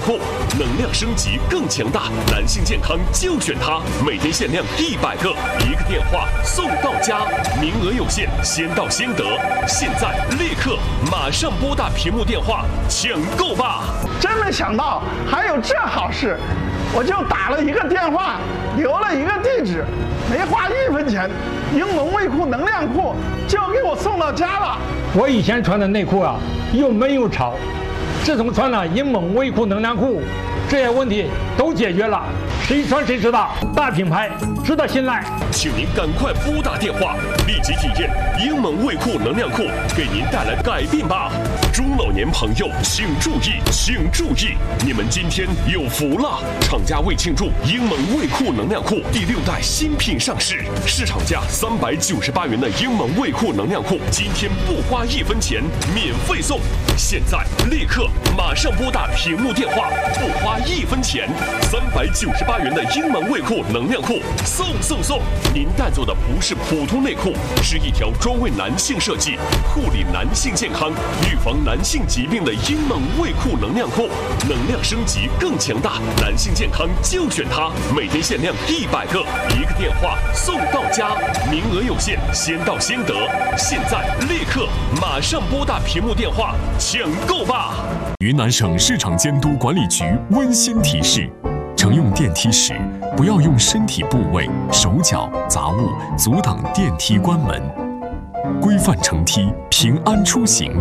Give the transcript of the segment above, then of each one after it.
裤，能量升级更强大，男性健康就选它，每天限量100个，1个电话送到家，名额有限，先到先得。现在立刻马上拨打屏幕电话抢购吧！ 真没想到还有这好事，我就打了1个电话，留了1个地址，没花1分钱，英蒙卫裤能量裤就给我送到家了。 我以前穿的内裤啊，又闷又潮，自从穿了英蒙卫裤能量裤，这些问题都解决了，谁穿谁知道，大品牌值得信赖。 请您赶快拨打电话，立即体验英蒙卫裤能量裤给您带来改变吧！中老年朋友请注意，请注意，你们今天有福了！厂家为庆祝英蒙卫裤能量裤第6代新品上市，市场价398元的英蒙卫裤能量裤，今天不花1分钱免费送！现在立刻马上拨打屏幕电话，不花1分钱，398元的英蒙卫裤能量裤送！您带走的不是普通内裤，是一条专为男性设计、护理男性健康、预防男性疾病的英蒙卫裤能量裤，能量升级更强大，男性健康就选它，每天限量100个，1个电话送到家，名额有限，先到先得。现在立刻马上拨打屏幕电话抢购吧！ 云南省市场监督管理局温馨提示：乘用电梯时，不要用身体部位、手脚、杂物阻挡电梯关门，规范乘梯，平安出行。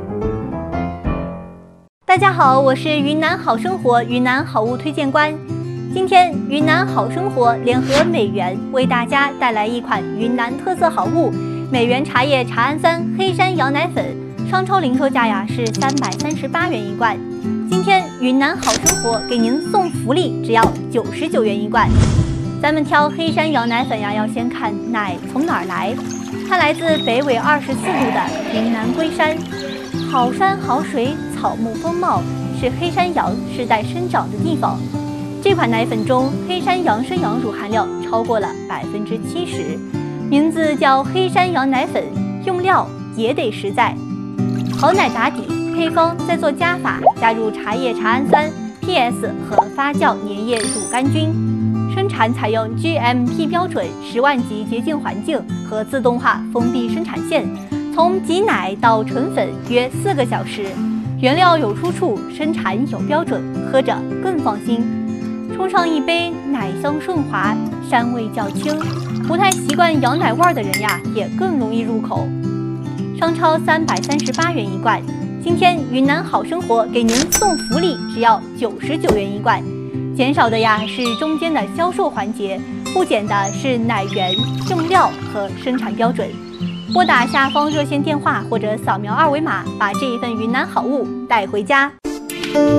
大家好，我是云南好生活云南好物推荐官。今天云南好生活联合美源为大家带来一款云南特色好物——美源茶叶茶氨酸黑山羊奶粉，商超零售价呀是338元一罐。今天云南好生活给您送福利，只要99元一罐。咱们挑黑山羊奶粉呀，要先看奶从哪儿来。它来自北纬24度的云南龟山，好山好水，草木丰茂，是黑山羊世代生长的地方。这款奶粉中黑山羊生羊乳含量超过了70%，名字叫黑山羊奶粉，用料也得实在。好奶打底，配方再做加法，加入茶叶茶氨酸、PS 和发酵粘液乳杆菌。生产采用 GMP 标准10万级洁净环境和自动化封闭生产线，从挤奶到纯粉约4个小时。原料有出处，生产有标准，喝着更放心。冲上一杯，奶香顺滑，膻味较轻，不太习惯羊奶味的人呀，也更容易入口。商超338元一罐，今天云南好生活给您送福利，只要99元一罐。减少的呀是中间的销售环节，不减的是奶源、用料和生产标准。拨打下方热线电话或者扫描2维码，把这一份云南好物带回家。